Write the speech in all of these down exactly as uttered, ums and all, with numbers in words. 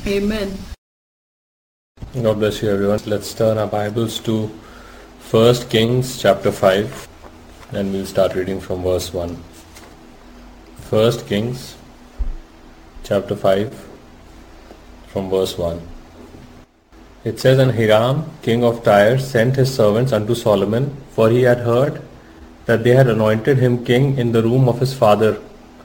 Amen. God bless you, everyone. Let's turn our Bibles to First Kings chapter five, and we'll start reading from verse one. First Kings chapter five from verse one. It says, And Hiram, king of Tyre, sent his servants unto Solomon, for he had heard that they had anointed him king in the room of his father.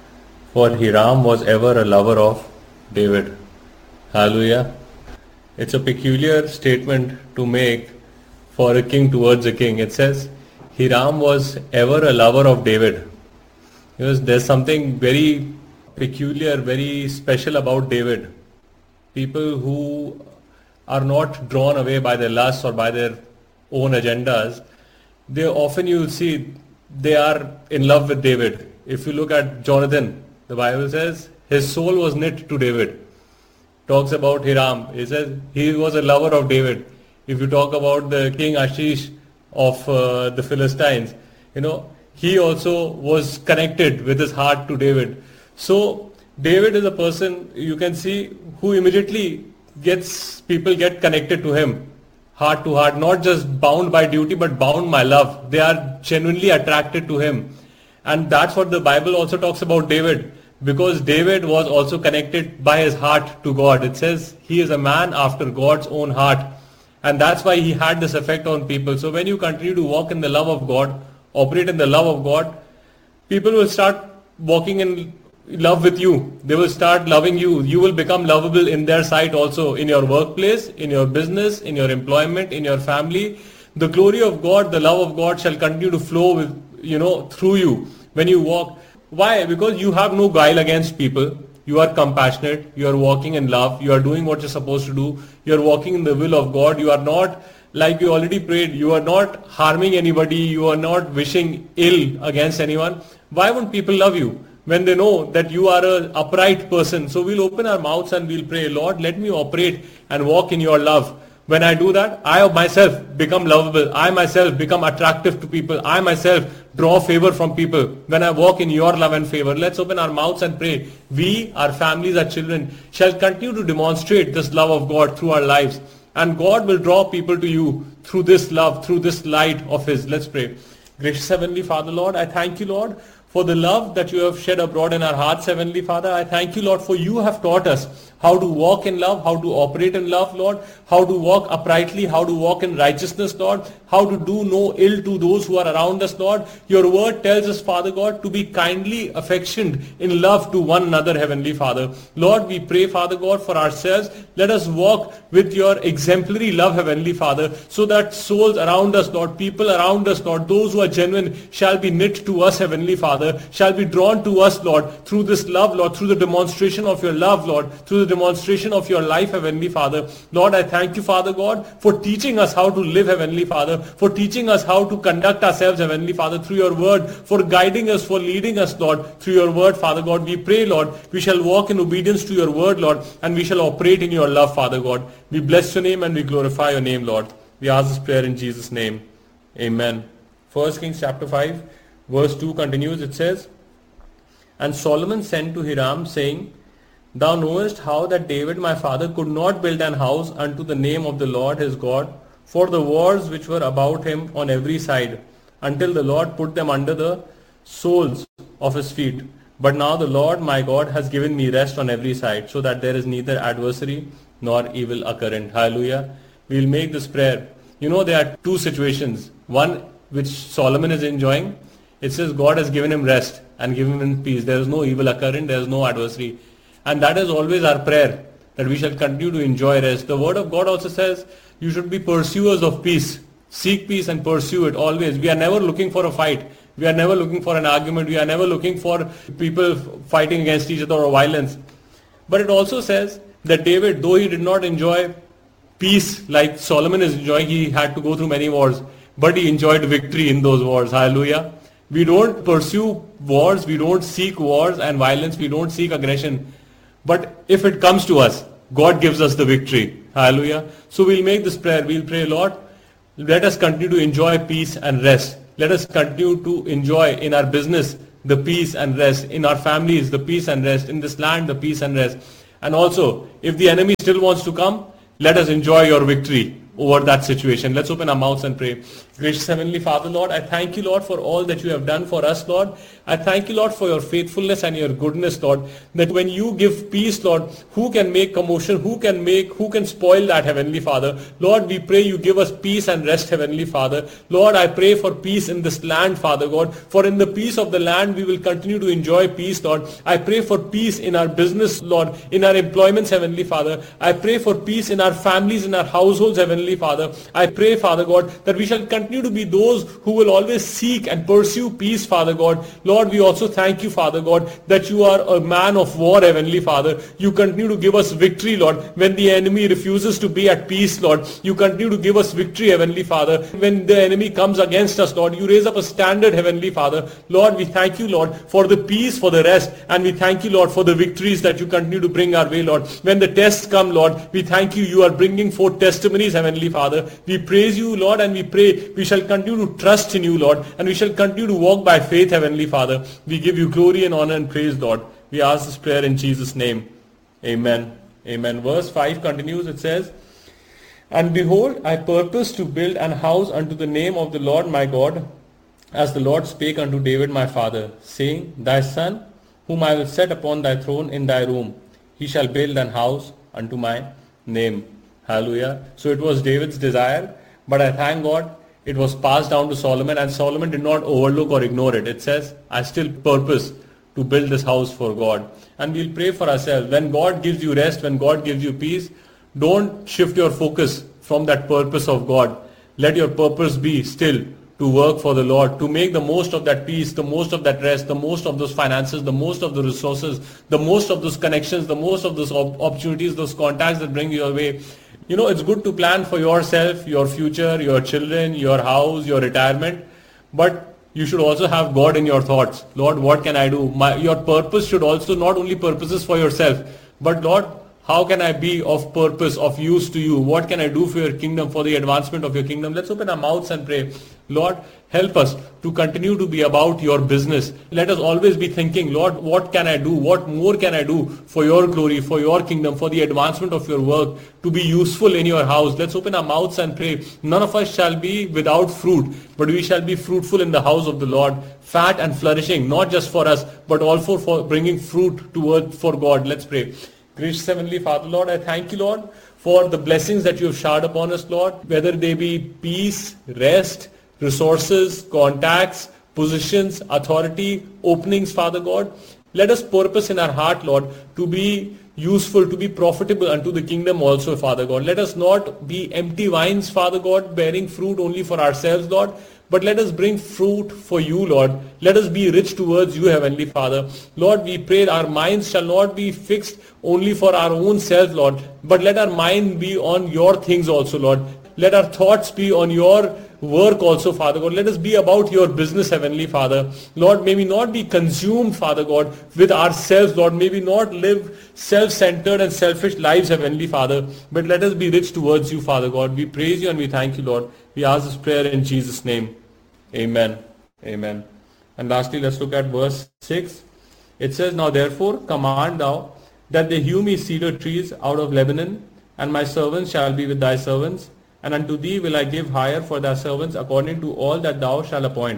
For Hiram was ever a lover of David. Hallelujah. It's a peculiar statement to make for a king towards a king. It says, Hiram was ever a lover of David. Because there's something very peculiar, very special about David. People who are not drawn away by their lusts or by their own agendas, they often you will see they are in love with David. If you look at Jonathan, the Bible says his soul was knit to David. Talks about Hiram. It says he was a lover of David. If you talk about the king Ashish of uh, the Philistines, you know, he also was connected with his heart to David. So David is a person you can see who immediately gets, people get connected to him, heart to heart, not just bound by duty, but bound by love. They are genuinely attracted to him. And that's what the Bible also talks about David. Because David was also connected by his heart to God. It says he is a man after God's own heart. And that's why he had this effect on people. So when you continue to walk in the love of God, operate in the love of God, people will start walking in love with you. They will start loving you. You will become lovable in their sight also, in your workplace, in your business, in your employment, in your family. The glory of God, the love of God shall continue to flow with, you know, through you when you walk. Why? Because you have no guile against people. You are compassionate. You are walking in love. You are doing what you're supposed to do. You are walking in the will of God. You are not, like we already prayed, you are not harming anybody. You are not wishing ill against anyone. Why won't people love you when they know that you are an upright person? So we'll open our mouths and we'll pray, Lord, let me operate and walk in your love. When I do that, I myself become lovable. I myself become attractive to people. I myself draw favor from people. When I walk in your love and favor, let's open our mouths and pray. We, our families, our children shall continue to demonstrate this love of God through our lives. And God will draw people to you through this love, through this light of His. Let's pray. Gracious Heavenly Father, Lord, I thank you, Lord, for the love that you have shed abroad in our hearts, Heavenly Father. I thank you, Lord, for you have taught us how to walk in love, how to operate in love, Lord, how to walk uprightly, how to walk in righteousness, Lord, how to do no ill to those who are around us, Lord. Your word tells us, Father God, to be kindly affectioned in love to one another, Heavenly Father. Lord, we pray, Father God, for ourselves. Let us walk with your exemplary love, Heavenly Father, so that souls around us, Lord, people around us, Lord, those who are genuine shall be knit to us, Heavenly Father, shall be drawn to us, Lord, through this love, Lord, through the demonstration of your love, Lord, through the demonstration of your life, Heavenly Father. Lord, I thank you, Father God, for teaching us how to live, Heavenly Father, for teaching us how to conduct ourselves, Heavenly Father, through your word, for guiding us, for leading us, Lord, through your word, Father God. We pray, Lord, we shall walk in obedience to your word, Lord, and we shall operate in your love, Father God. We bless your name and we glorify your name, Lord. We ask this prayer in Jesus' name. Amen. First Kings chapter five, verse two continues. It says, And Solomon sent to Hiram, saying, Thou knowest how that David my father could not build an house unto the name of the Lord his God, for the wars which were about him on every side, until the Lord put them under the soles of his feet. But now the Lord my God has given me rest on every side, so that there is neither adversary nor evil occurrent. Hallelujah. We will make this prayer. You know, there are two situations. One which Solomon is enjoying. It says God has given him rest and given him peace. There is no evil occurrent. There is no adversary. And that is always our prayer, that we shall continue to enjoy rest. The word of God also says you should be pursuers of peace. Seek peace and pursue it always. We are never looking for a fight. We are never looking for an argument. We are never looking for people fighting against each other or violence. But it also says that David, though he did not enjoy peace like Solomon is enjoying, he had to go through many wars, but he enjoyed victory in those wars. Hallelujah. We don't pursue wars. We don't seek wars and violence. We don't seek aggression. But if it comes to us, God gives us the victory. Hallelujah. So we'll make this prayer. We'll pray, Lord, let us continue to enjoy peace and rest. Let us continue to enjoy in our business the peace and rest, in our families the peace and rest, in this land the peace and rest. And also, if the enemy still wants to come, let us enjoy your victory over that situation. Let's open our mouths and pray. Gracious Heavenly Father, Lord, I thank you, Lord, for all that you have done for us, Lord. I thank you, Lord, for your faithfulness and your goodness, Lord, that when you give peace, Lord, who can make commotion, who can make, who can spoil that, Heavenly Father? Lord, we pray you give us peace and rest, Heavenly Father. Lord, I pray for peace in this land, Father God, for in the peace of the land, we will continue to enjoy peace, Lord. I pray for peace in our business, Lord, in our employments, Heavenly Father. I pray for peace in our families, in our households, Heavenly Father. I pray, Father God, that we shall continue to be those who will always seek and pursue peace, Father God. Lord, we also thank you, Father God, that you are a man of war, Heavenly Father. You continue to give us victory, Lord, when the enemy refuses to be at peace, Lord. You continue to give us victory, Heavenly Father. When the enemy comes against us, Lord, you raise up a standard, Heavenly Father. Lord, we thank you, Lord, for the peace, for the rest, and we thank you, Lord, for the victories that you continue to bring our way, Lord. When the tests come, Lord, we thank you, you are bringing forth testimonies, Heavenly Father. We praise you, Lord, and we pray we shall continue to trust in you, Lord, and we shall continue to walk by faith, Heavenly Father. We give you glory and honor and praise, Lord. We ask this prayer in Jesus' name. Amen. Amen. Verse five continues, it says, And behold, I purpose to build an house unto the name of the Lord my God, as the Lord spake unto David my father, saying, Thy son, whom I will set upon thy throne in thy room, he shall build an house unto my name. Hallelujah. So it was David's desire, but I thank God it was passed down to Solomon, and Solomon did not overlook or ignore it. It says, I still purpose to build this house for God. And we'll pray for ourselves. When God gives you rest, when God gives you peace, don't shift your focus from that purpose of God. Let your purpose be still to work for the Lord, to make the most of that peace, the most of that rest, the most of those finances, the most of the resources, the most of those connections, the most of those op- opportunities, those contacts that bring you your way. You know, it's good to plan for yourself, your future, your children, your house, your retirement, but you should also have God in your thoughts. Lord, what can I do? My, your purpose should also not only purposes for yourself, but Lord, how can I be of purpose, of use to you? What can I do for your kingdom, for the advancement of your kingdom? Let's open our mouths and pray. Lord, help us to continue to be about your business. Let us always be thinking, Lord, what can I do? What more can I do for your glory, for your kingdom, for the advancement of your work, to be useful in your house? Let's open our mouths and pray. None of us shall be without fruit, but we shall be fruitful in the house of the Lord, fat and flourishing, not just for us, but also for bringing fruit toward for God. Let's pray. Gracious Heavenly Father, Lord, I thank you, Lord, for the blessings that you have showered upon us, Lord, whether they be peace, rest, resources, contacts, positions, authority, openings, Father God. Let us purpose in our heart, Lord, to be useful, to be profitable unto the kingdom also, Father God. Let us not be empty vines, Father God, bearing fruit only for ourselves, Lord, but let us bring fruit for you, Lord. Let us be rich towards you, Heavenly Father. Lord, we pray our minds shall not be fixed only for our own self, Lord, but let our mind be on your things also, Lord. Let our thoughts be on your work also, Father God. Let us be about your business, Heavenly Father. Lord, may we not be consumed, Father God, with ourselves, Lord. May we not live self-centered and selfish lives, Heavenly Father, but let us be rich towards you, Father God. We praise you and we thank you, Lord. We ask this prayer in Jesus' name. Amen. Amen. And lastly, let's look at verse six. It says, Now therefore command thou that they hew me cedar trees out of Lebanon, and my servants shall be with thy servants, and unto thee will I give hire for thy servants according to all that thou shalt appoint.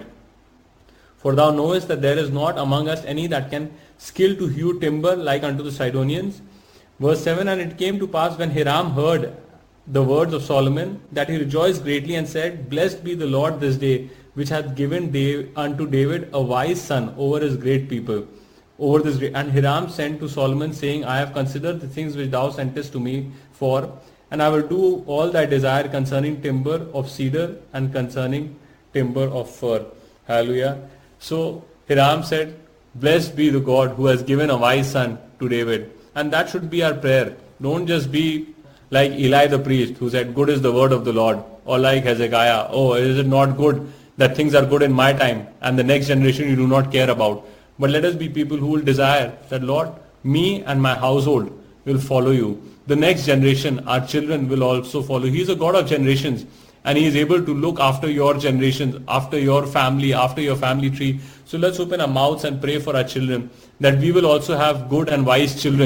For thou knowest that there is not among us any that can skill to hew timber like unto the Sidonians. Verse seven, And it came to pass when Hiram heard the words of Solomon, that he rejoiced greatly and said, Blessed be the Lord this day, which hath given Dave, unto David a wise son over his great people. Over this great. And Hiram sent to Solomon, saying, I have considered the things which thou sentest to me for, and I will do all thy desire concerning timber of cedar and concerning timber of fir. Hallelujah. So Hiram said, Blessed be the God who has given a wise son to David. And that should be our prayer. Don't just be like Eli the priest, who said, Good is the word of the Lord. Or like Hezekiah, oh, is it not good that things are good in my time and the next generation you do not care about? But let us be people who will desire that, Lord, me and my household will follow you. The next generation, our children, will also follow. He is a God of generations, and he is able to look after your generations, after your family, after your family tree. So let's open our mouths and pray for our children, that we will also have good and wise children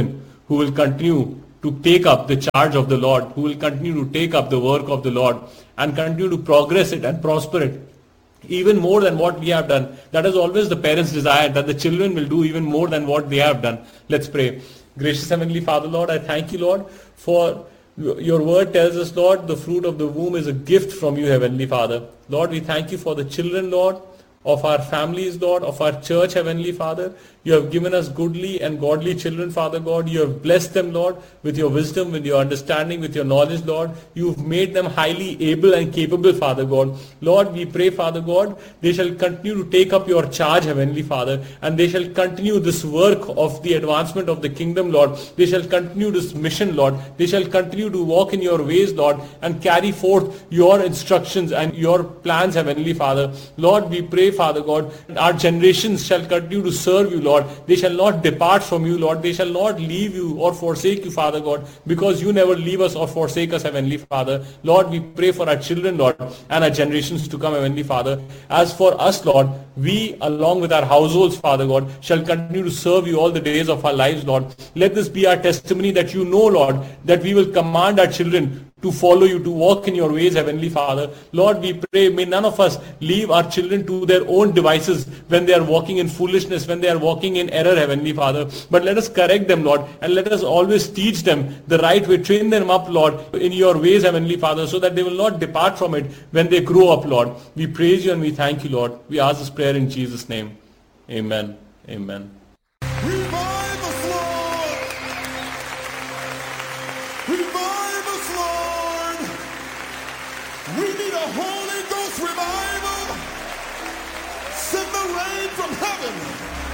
who will continue to take up the charge of the Lord, who will continue to take up the work of the Lord and continue to progress it and prosper it even more than what we have done. That is always the parents' desire, that the children will do even more than what they have done. Let's pray. Gracious Heavenly Father, Lord, I thank you, Lord, for your word tells us, Lord, the fruit of the womb is a gift from you, Heavenly Father. Lord, we thank you for the children, Lord, of our families, Lord, of our church, Heavenly Father. You have given us goodly and godly children, Father God. You have blessed them, Lord, with your wisdom, with your understanding, with your knowledge, Lord. You've made them highly able and capable, Father God. Lord, we pray, Father God, they shall continue to take up your charge, Heavenly Father, and they shall continue this work of the advancement of the kingdom, Lord. They shall continue this mission, Lord. They shall continue to walk in your ways, Lord, and carry forth your instructions and your plans, Heavenly Father. Lord, we pray, Father God, our generations shall continue to serve you, Lord. They shall not depart from you, Lord. They shall not leave you or forsake you, Father God, because you never leave us or forsake us, Heavenly Father. Lord, we pray for our children, Lord, and our generations to come, Heavenly Father. As for us, Lord, we, along with our households, Father God, shall continue to serve you all the days of our lives, Lord. Let this be our testimony that you know, Lord, that we will command our children to follow you, to walk in your ways, Heavenly Father. Lord, we pray, may none of us leave our children to their own devices when they are walking in foolishness, when they are walking in error, Heavenly Father. But let us correct them, Lord, and let us always teach them the right way, train them up, Lord, in your ways, Heavenly Father, so that they will not depart from it when they grow up, Lord. We praise you and we thank you, Lord. We ask this prayer in Jesus' name. Amen. Amen. Revive us, Lord! Revive us, Lord! We need a Holy Ghost revival! Send the rain from heaven!